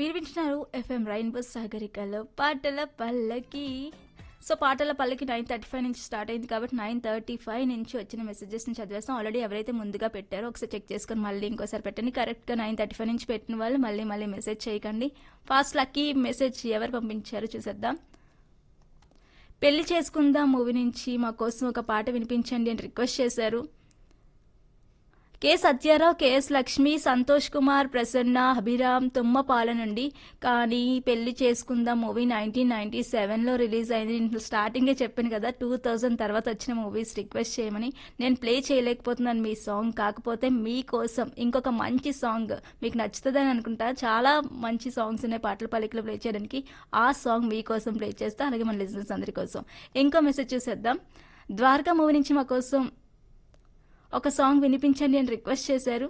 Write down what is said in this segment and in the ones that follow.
మీరు వింటున్నారు FM rainbow సాగరికలో పాటల పల్లకి. సో పాటల పల్లకి 9:35 నుంచి స్టార్ట్ అయింది కాబట్టి 9:35 నుంచి వచ్చిన మెసేజెస్ని చదివేస్తాం. ఆల్రెడీ ఎవరైతే ముందుగా పెట్టారో ఒకసారి చెక్ చేసుకొని మళ్ళీ ఇంకోసారి పెట్టండి. కరెక్ట్గా 9:35 నుంచి పెట్టిన వాళ్ళు మళ్ళీ మెసేజ్ చేయకండి. ఫాస్ట్ లక్కీ మెసేజ్ ఎవరు పంపించారో చూసేద్దాం. పెళ్లి చేసుకుందాం మూవీ నుంచి మా కోసం ఒక పాట వినిపించండి అని రిక్వెస్ట్ చేశారు. కె సత్యారావు, కెఎస్ లక్ష్మి, సంతోష్ కుమార్, ప్రసన్న, అభిరామ్ తుమ్మపాల నుండి. కానీ పెళ్లి చేసుకుందాం మూవీ 1997లో రిలీజ్ అయింది. నేను స్టార్టింగే చెప్పాను కదా 2000 తర్వాత వచ్చిన మూవీస్ రిక్వెస్ట్ చేయమని. నేను ప్లే చేయలేకపోతున్నాను మీ సాంగ్. కాకపోతే మీకోసం ఇంకొక మంచి సాంగ్ మీకు నచ్చుతుందని అనుకుంటా. చాలా మంచి సాంగ్స్ ఉన్నాయి పాటల పలికలు ప్లే చేయడానికి. ఆ సాంగ్ మీకోసం ప్లే చేస్తా, అలాగే మన లిజనర్స్ అందరి కోసం. ఇంకో మెసేజ్ చూసేద్దాం. ద్వారకా మూవీ నుంచి మా కోసం ఒక సాంగ్ వినిపించండి అని రిక్వెస్ట్ చేశారు.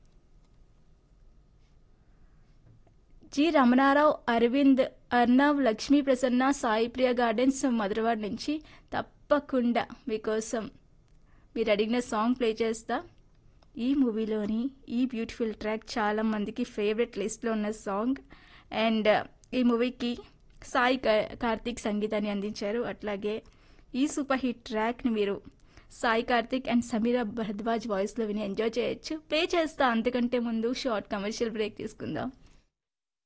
జి రమణారావు, అరవింద్, అర్నవ్, లక్ష్మీ ప్రసన్న, సాయి ప్రియ గార్డెన్స్ మధురవాడ నుంచి. తప్పకుండా మీకోసం మీరు అడిగిన సాంగ్ ప్లే చేస్తా. ఈ మూవీలోని ఈ బ్యూటిఫుల్ ట్రాక్ చాలా మందికి ఫేవరెట్ లిస్ట్లో ఉన్న సాంగ్. అండ్ ఈ మూవీకి సాయి కార్తిక్ సంగీతాన్ని అందించారు. అట్లాగే ఈ సూపర్ హిట్ ట్రాక్ని మీరు సాయి కార్తిక్ అండ్ సమీరా భరద్వాజ్ వాయిస్లో విని ఎంజాయ్ చేయొచ్చు. ప్లే చేస్తా. అంతకంటే ముందు షార్ట్ కమర్షియల్ బ్రేక్ తీసుకుందాం.